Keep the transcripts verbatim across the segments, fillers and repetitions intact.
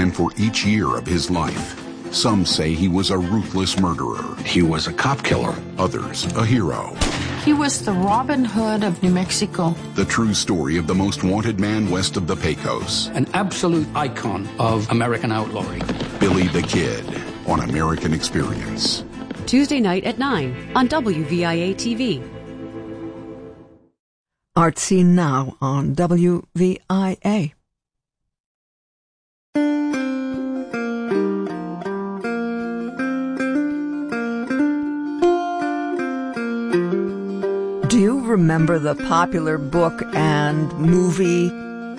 and for each year of his life. Some say he was a ruthless murderer. He was a cop killer. Others, a hero. He was the Robin Hood of New Mexico. The true story of the most wanted man west of the Pecos. An absolute icon of American outlawry. Billy the Kid on American Experience. Tuesday night at nine on W V I A T V. Art Scene now on W V I A. Do you remember the popular book and movie?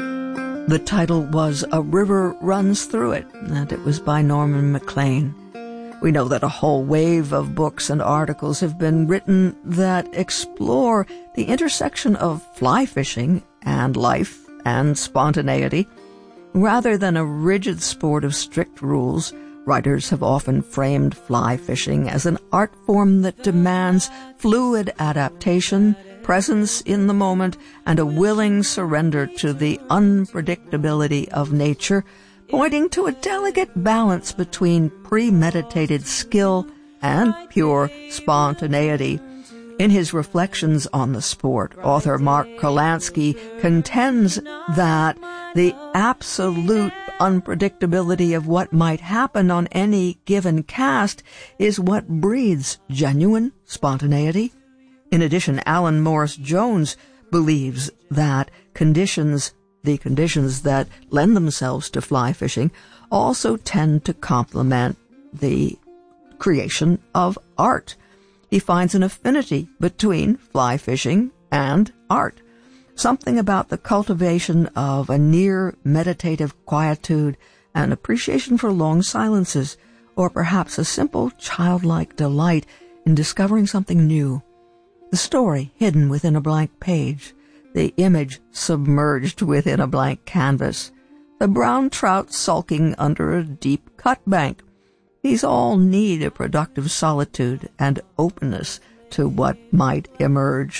The title was A River Runs Through It, and it was by Norman Maclean. We know that a whole wave of books and articles have been written that explore the intersection of fly fishing and life and spontaneity. Rather than a rigid sport of strict rules, writers have often framed fly fishing as an art form that demands fluid adaptation, presence in the moment, and a willing surrender to the unpredictability of nature, pointing to a delicate balance between premeditated skill and pure spontaneity. In his reflections on the sport, author Mark Kurlansky contends that the absolute unpredictability of what might happen on any given cast is what breeds genuine spontaneity. In addition, Alan Morris Jones believes that conditions, the conditions that lend themselves to fly fishing, also tend to complement the creation of art. He finds an affinity between fly fishing and art. Something about the cultivation of a near meditative quietude and appreciation for long silences, or perhaps a simple childlike delight in discovering something new. The story hidden within a blank page, the image submerged within a blank canvas, the brown trout sulking under a deep cut bank. These all need a productive solitude and openness to what might emerge.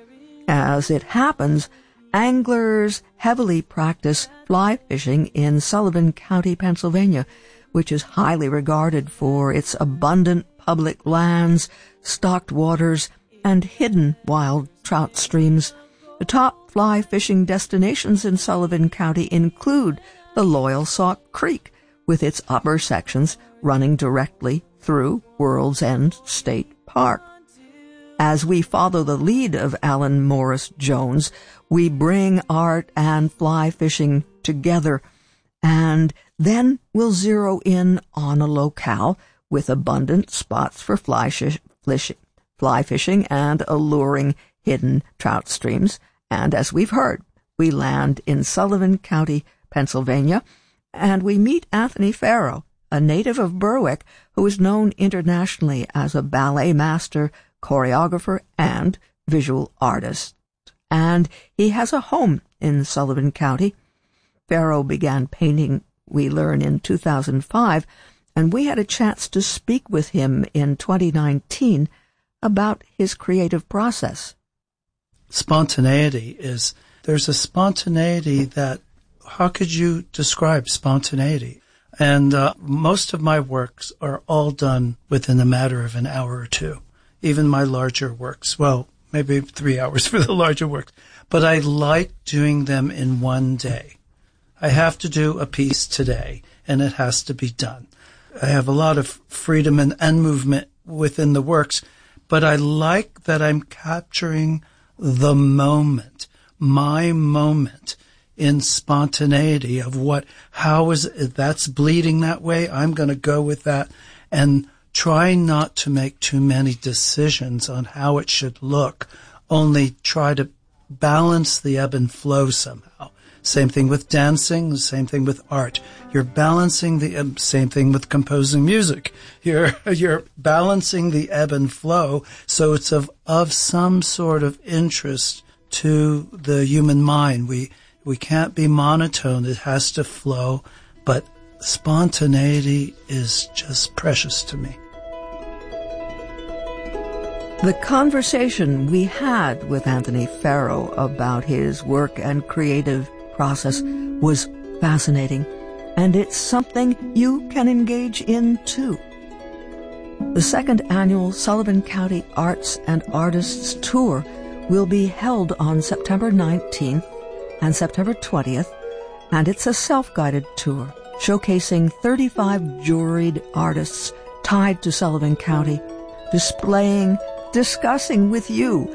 As it happens, anglers heavily practice fly fishing in Sullivan County, Pennsylvania, which is highly regarded for its abundant public lands, stocked waters, and hidden wild trout streams. The top fly fishing destinations in Sullivan County include the Loyalsock Creek, with its upper sections running directly through World's End State Park. As we follow the lead of Alan Morris Jones, we bring art and fly fishing together, and then we'll zero in on a locale with abundant spots for fly, sh- flish- fly fishing and alluring hidden trout streams. And as we've heard, we land in Sullivan County, Pennsylvania, and we meet Anthony Farrow, a native of Berwick who is known internationally as a ballet master, choreographer, and visual artist. And he has a home in Sullivan County. Farrow began painting, we learn, in two thousand five, and we had a chance to speak with him in twenty nineteen about his creative process. Spontaneity is, there's a spontaneity that, how could you describe spontaneity? And uh, most of my works are all done within a matter of an hour or two. Even my larger works. Well, maybe three hours for the larger works. But I like doing them in one day. I have to do a piece today, and it has to be done. I have a lot of freedom and, and movement within the works, but I like that I'm capturing the moment, my moment, in spontaneity of what, how is it, that's bleeding that way, I'm going to go with that, and try not to make too many decisions on how it should look, only try to balance the ebb and flow somehow. Same thing with dancing, same thing with art. You're balancing the ebb, same thing with composing music. You're, you're balancing the ebb and flow, so it's of, of some sort of interest to the human mind. We, We can't be monotone. It has to flow, but spontaneity is just precious to me. The conversation we had with Anthony Farrow about his work and creative process was fascinating. and it's something you can engage in too. The second annual Sullivan County Arts and Artists Tour will be held on September nineteenth and September twentieth, and it's a self-guided tour showcasing thirty-five juried artists tied to Sullivan County, displaying, discussing with you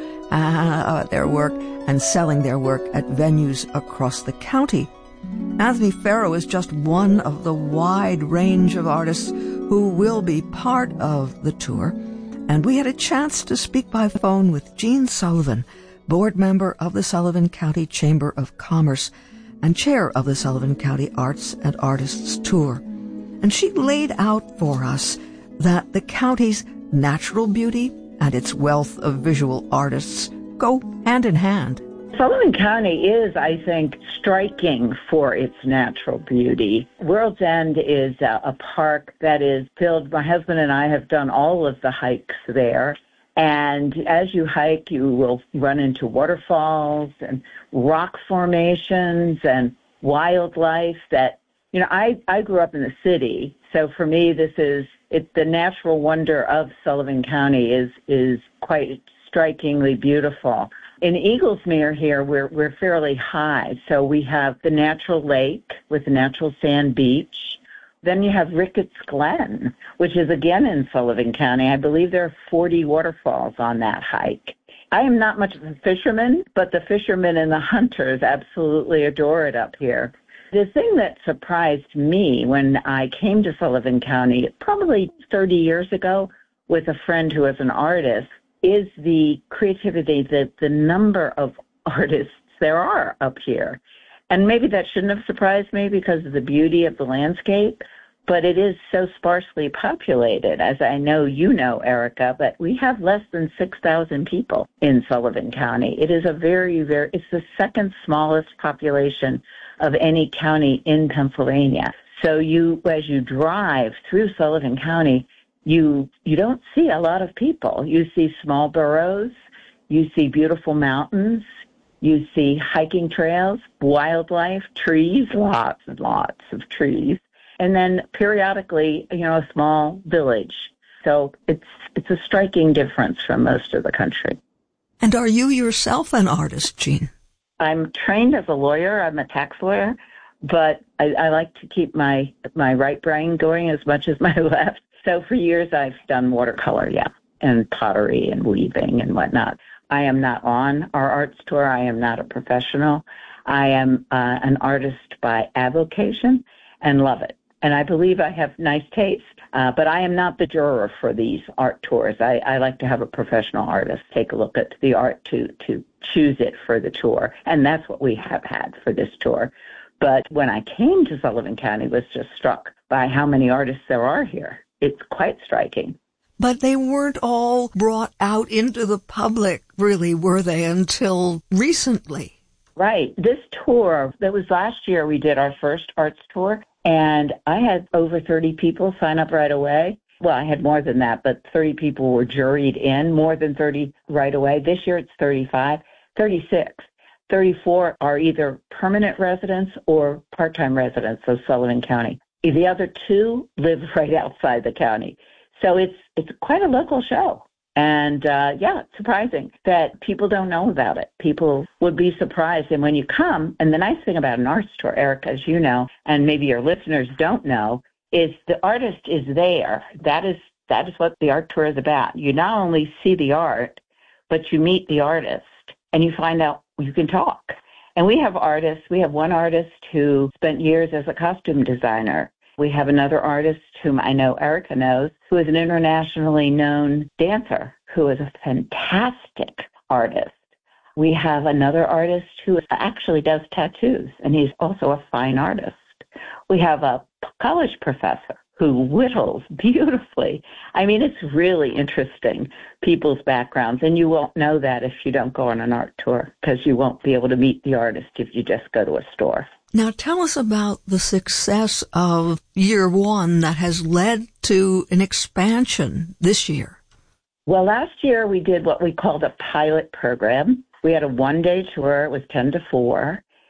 uh, their work and selling their work at venues across the county. Anthony Farrow is just one of the wide range of artists who will be part of the tour, and we had a chance to speak by phone with Jean Sullivan, board member of the Sullivan County Chamber of Commerce and chair of the Sullivan County Arts and Artists Tour. And she laid out for us that the county's natural beauty and its wealth of visual artists go hand in hand. Sullivan County is, I think, striking for its natural beauty. World's End is a, a park that is filled. My husband and I have done all of the hikes there. And as you hike, you will run into waterfalls and rock formations and wildlife that, you know, I, I grew up in the city. So for me, this is, it, the natural wonder of Sullivan County is, is quite strikingly beautiful. In Eaglesmere here, we're we're fairly high, so we have the natural lake with the natural sand beach. Then you have Ricketts Glen, which is again in Sullivan County. I believe there are forty waterfalls on that hike. I am not much of a fisherman, but the fishermen and the hunters absolutely adore it up here. The thing that surprised me when I came to Sullivan County probably thirty years ago with a friend who is an artist is the creativity, the, the number of artists there are up here. And maybe that shouldn't have surprised me because of the beauty of the landscape, but it is so sparsely populated, as I know you know, Erica, but we have less than six thousand people in Sullivan County. It is a very, very, it's the second smallest population of any county in Pennsylvania. So you, as you drive through Sullivan County, You you don't see a lot of people. You see small boroughs, you see beautiful mountains, you see hiking trails, wildlife, trees, lots and lots of trees, and then periodically, you know, a small village. So it's it's a striking difference from most of the country. And are you yourself an artist, Jean? I'm trained as a lawyer. I'm a tax lawyer, but I, I like to keep my my right brain going as much as my left. So for years I've done watercolor, yeah, and pottery and weaving and whatnot. I am not on our arts tour. I am not a professional. I am uh, an artist by avocation and love it. And I believe I have nice taste, uh, but I am not the juror for these art tours. I, I like to have a professional artist take a look at the art to, to choose it for the tour. And that's what we have had for this tour. But when I came to Sullivan County, I was just struck by how many artists there are here. It's quite striking. But they weren't all brought out into the public, really, were they, until recently? Right. This tour, that was last year we did our first arts tour, and I had over thirty people sign up right away. Well, I had more than that, but thirty people were juried in, more than thirty right away. This year it's thirty-five, thirty-six. thirty-four are either permanent residents or part-time residents of Sullivan County. The other two live right outside the county. So it's it's quite a local show. And, uh, yeah, it's surprising that people don't know about it. People would be surprised. And when you come, and the nice thing about an arts tour, Erica, as you know, and maybe your listeners don't know, is the artist is there. That is that is what the art tour is about. You not only see the art, but you meet the artist, and you find out you can talk. And we have artists. We have one artist who spent years as a costume designer. We have another artist whom I know Erica knows, who is an internationally known dancer, who is a fantastic artist. We have another artist who actually does tattoos, and he's also a fine artist. We have a college professor who whittles beautifully. I mean, it's really interesting, people's backgrounds, and you won't know that if you don't go on an art tour, because you won't be able to meet the artist if you just go to a store. Now tell us about the success of year one that has led to an expansion this year. Well, last year we did what we called a pilot program. We had a one-day tour. It was ten to four.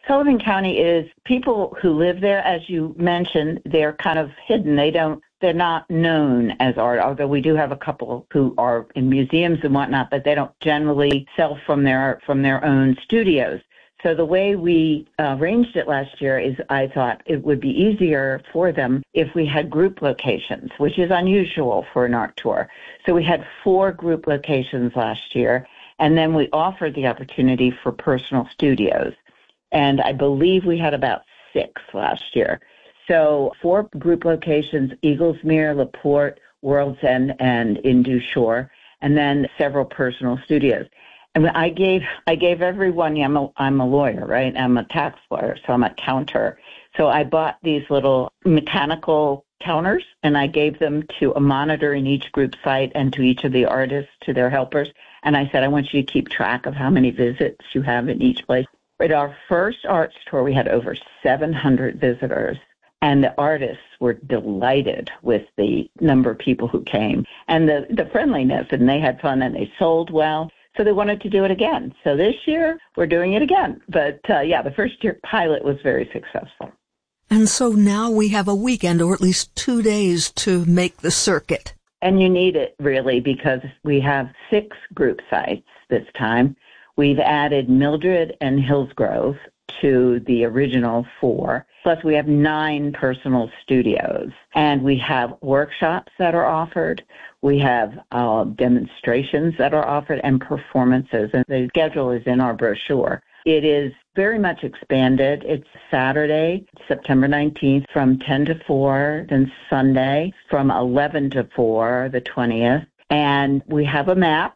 Sullivan County is people who live there, as you mentioned, they're kind of hidden. They don't, they're not known as art, although we do have a couple who are in museums and whatnot, but they don't generally sell from their, from their own studios. So the way we uh, arranged it last year is I thought it would be easier for them if we had group locations, which is unusual for an art tour. So we had four group locations last year, and then we offered the opportunity for personal studios. And I believe we had about six last year. So four group locations, Eaglesmere, LaPorte, World's End, and Indus Shore, and then several personal studios. And I gave I gave everyone, yeah, I'm a, I'm a lawyer, right? I'm a tax lawyer, so I'm a counter. So I bought these little mechanical counters, and I gave them to a monitor in each group site and to each of the artists, to their helpers. And I said, I want you to keep track of how many visits you have in each place. At our first arts tour, we had over seven hundred visitors, and the artists were delighted with the number of people who came and the, the friendliness, and they had fun and they sold well. So they wanted to do it again. So this year, we're doing it again. But, uh, yeah, the first year pilot was very successful. And so now we have a weekend, or at least two days, to make the circuit. And you need it, really, because we have six group sites this time. We've added Mildred and Hillsgrove to the original four. Plus, we have nine personal studios. And we have workshops that are offered. We have uh, demonstrations that are offered and performances, and the schedule is in our brochure. It is very much expanded. It's Saturday, September nineteenth, from ten to four, then Sunday from eleven to four, the twentieth. And we have a map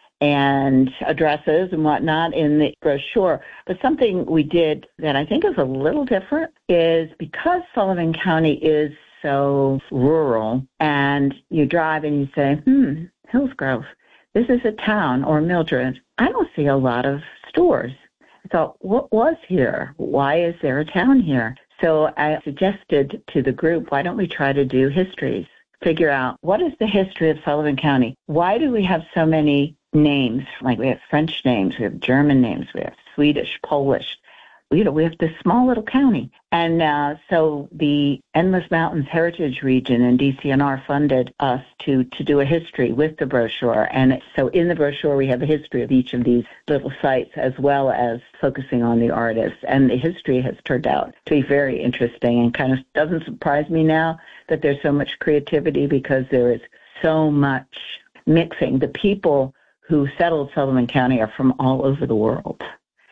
and addresses and whatnot in the brochure. But something we did that I think is a little different is because Sullivan County is so rural, and you drive and you say, hmm, Hillsgrove, this is a town, or Mildred, I don't see a lot of stores. I thought, what was here? Why is there a town here? So I suggested to the group, why don't we try to do histories? Figure out, what is the history of Sullivan County? Why do we have so many names? Like, we have French names, we have German names, we have Swedish, Polish. You know, we have this small little county. And uh, so the Endless Mountains Heritage Region and D C N R funded us to, to do a history with the brochure. And so in the brochure, we have a history of each of these little sites, as well as focusing on the artists. And the history has turned out to be very interesting, and kind of doesn't surprise me now that there's so much creativity, because there is so much mixing. The people who settled Sullivan County are from all over the world.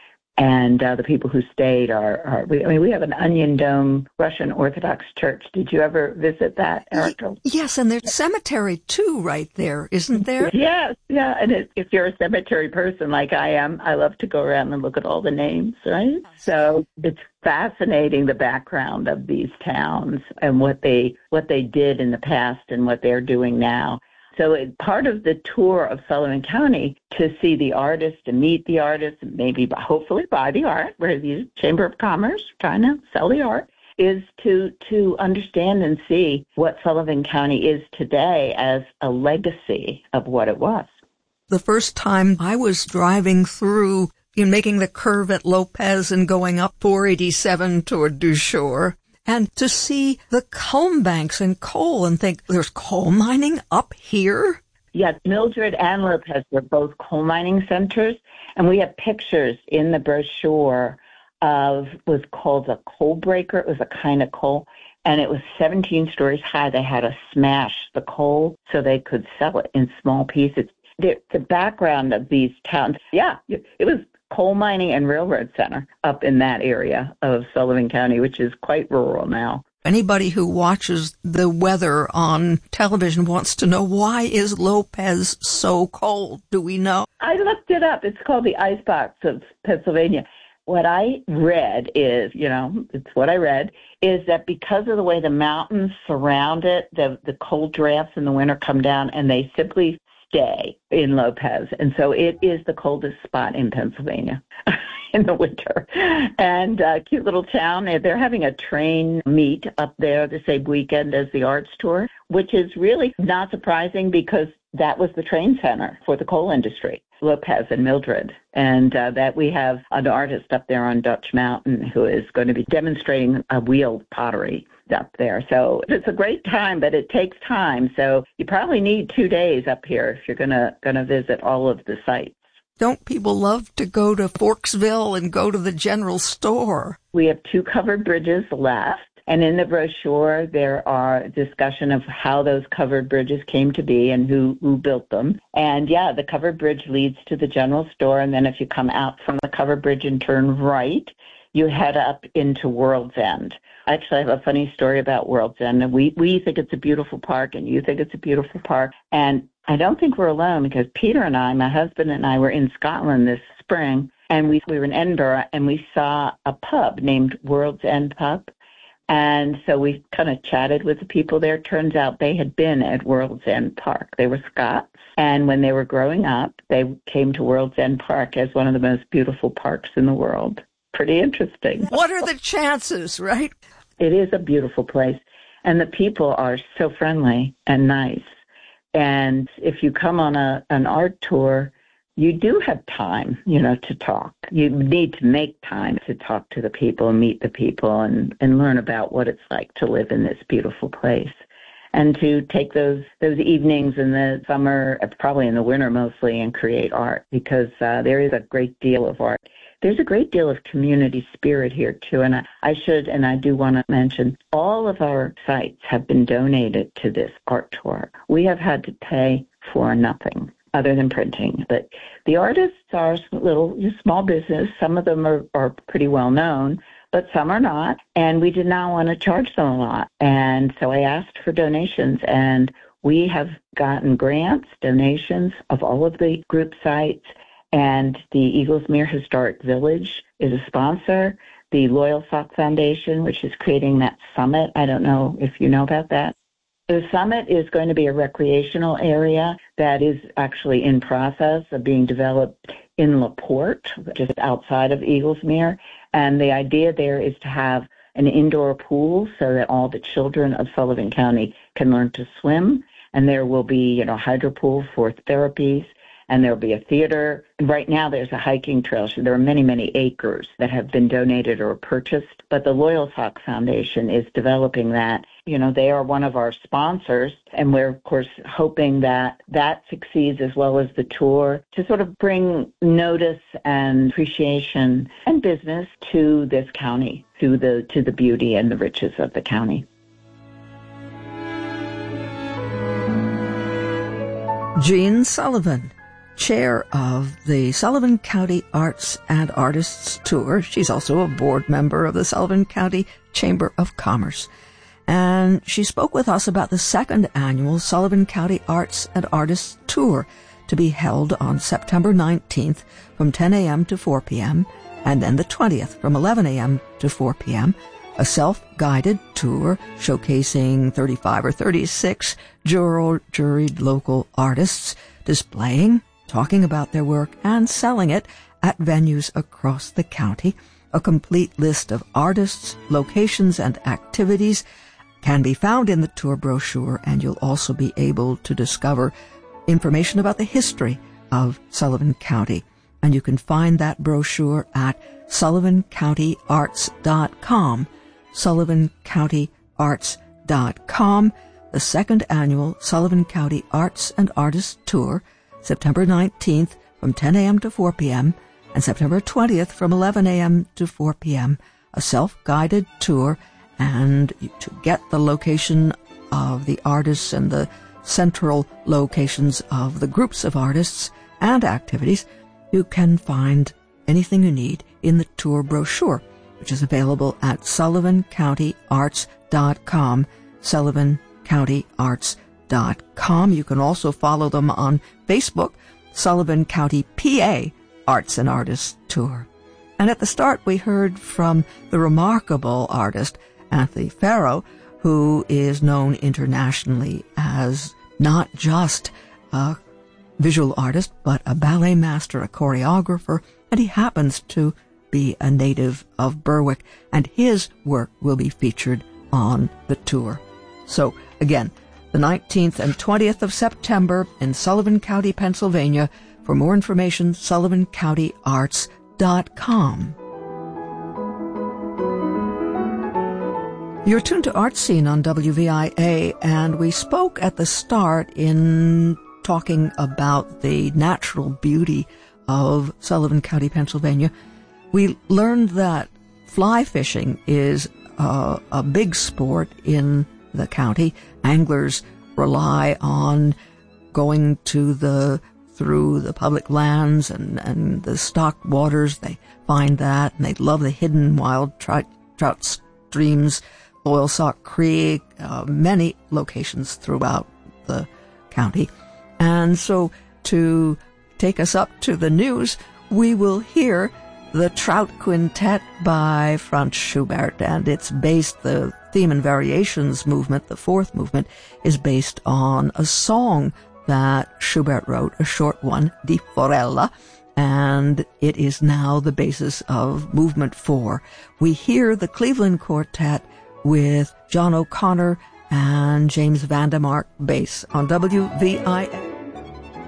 And uh, the people who stayed are, are we, I mean, we have an Onion Dome Russian Orthodox church. Did you ever visit that, Erica? Yes, and there's a cemetery, too, right there, isn't there? Yes, yeah. And it, if you're a cemetery person like I am, I love to go around and look at all the names, right? So it's fascinating, the background of these towns and what they what they did in the past and what they're doing now. So it, part of the tour of Sullivan County, to see the artists, to meet the artists, and maybe hopefully buy the art, where the Chamber of Commerce trying to sell the art, is to to understand and see what Sullivan County is today as a legacy of what it was. The first time I was driving through, you know, making the curve at Lopez and going up four eighty-seven toward Dushore, and to see the culm banks and coal and think, there's coal mining up here? Yes, Mildred and Lopez were both coal mining centers, and we have pictures in the brochure of what was called a coal breaker. It was a kind of coal, and it was seventeen stories high. They had to smash the coal so they could sell it in small pieces. The, the background of these towns, yeah, it was coal mining and railroad center up in that area of Sullivan County, which is quite rural now. Anybody who watches the weather on television wants to know, why is Lopez so cold? Do we know? I looked it up. It's called the Icebox of Pennsylvania. What I read is, you know, it's what I read, is that because of the way the mountains surround it, the, the cold drafts in the winter come down and they simply stay in Lopez. And so it is the coldest spot in Pennsylvania in the winter. And uh, cute little town. They're having a train meet up there the same weekend as the arts tour, which is really not surprising because that was the train center for the coal industry, Lopez and Mildred. And uh, that we have an artist up there on Dutch Mountain who is going to be demonstrating a wheeled pottery up there. So it's a great time, but it takes time. So you probably need two days up here if you're going to going to visit all of the sites. Don't people love to go to Forksville and go to the general store? We have two covered bridges left. And in the brochure, there are discussion of how those covered bridges came to be and who, who built them. And, yeah, the covered bridge leads to the general store. And then if you come out from the covered bridge and turn right, you head up into World's End. Actually, I have a funny story about World's End. And we, we think it's a beautiful park, and you think it's a beautiful park. And I don't think we're alone because Peter and I, my husband and I, were in Scotland this spring. And we, we were in Edinburgh, and we saw a pub named World's End Pub. And so we kind of chatted with the people there. Turns out they had been at World's End Park. They were Scots. And when they were growing up, they came to World's End Park as one of the most beautiful parks in the world. Pretty interesting. What are the chances, right? It is a beautiful place. And the people are so friendly and nice. And if you come on a an art tour, you do have time, you know, to talk. You need to make time to talk to the people and meet the people and, and learn about what it's like to live in this beautiful place. And to take those those evenings in the summer, probably in the winter mostly, and create art because uh, there is a great deal of art. There's a great deal of community spirit here, too. And I, I should, and I do want to mention, all of our sites have been donated to this art tour. We have had to pay for nothing other than printing. But the artists are little small business. Some of them are, are pretty well known, but some are not. And we did not want to charge them a lot. And so I asked for donations, and we have gotten grants, donations of all of the group sites. And the Eaglesmere Historic Village is a sponsor. The Loyal Sock Foundation, which is creating that summit. I don't know if you know about that. The summit is going to be a recreational area that is actually in process of being developed in LaPorte, just outside of Eaglesmere. And the idea there is to have an indoor pool so that all the children of Sullivan County can learn to swim. And there will be, you know, hydro pool for therapies. And there will be a theater. Right now there's a hiking trail. So there are many, many acres that have been donated or purchased. But the Loyal Sock Foundation is developing that. You know, they are one of our sponsors. And we're, of course, hoping that that succeeds as well as the tour to sort of bring notice and appreciation and business to this county, to the, to the beauty and the riches of the county. Jean Sullivan, chair of the Sullivan County Arts and Artists Tour. She's also a board member of the Sullivan County Chamber of Commerce. And she spoke with us about the second annual Sullivan County Arts and Artists Tour to be held on September nineteenth from ten a.m. to four p.m. and then the twentieth from eleven a.m. to four p.m. A self-guided tour showcasing thirty-five or thirty-six juried local artists displaying, talking about their work, and selling it at venues across the county. A complete list of artists, locations, and activities can be found in the tour brochure, and you'll also be able to discover information about the history of Sullivan County. And you can find that brochure at sullivan county arts dot com. sullivan county arts dot com. The second annual Sullivan County Arts and Artists Tour, September nineteenth from ten a.m. to four p.m. and September twentieth from eleven a.m. to four p.m. A self-guided tour, and to get the location of the artists and the central locations of the groups of artists and activities, you can find anything you need in the tour brochure, which is available at sullivan county arts dot com, sullivan county arts dot com. You can also follow them on Facebook, Sullivan County P A Arts and Artists Tour. And at the start, we heard from the remarkable artist, Anthony Farrow, who is known internationally as not just a visual artist, but a ballet master, a choreographer, and he happens to be a native of Berwick, and his work will be featured on the tour. So, again, the nineteenth and twentieth of September in Sullivan County, Pennsylvania. For more information, sullivan county arts dot com. You're tuned to Art Scene on W V I A, and we spoke at the start in talking about the natural beauty of Sullivan County, Pennsylvania. We learned that fly fishing is uh, a big sport in the county. Anglers rely on going to the through the public lands and, and the stocked waters. They find that, and they love the hidden wild trout, trout streams, Oilsock Creek, uh, many locations throughout the county. And so to take us up to the news, we will hear the Trout Quintet by Franz Schubert, and it's based, the theme and variations movement, the fourth movement, is based on a song that Schubert wrote, a short one, Di Forella, and it is now the basis of movement four. We hear the Cleveland Quartet with John O'Connor and James Vandermark bass on W V I A.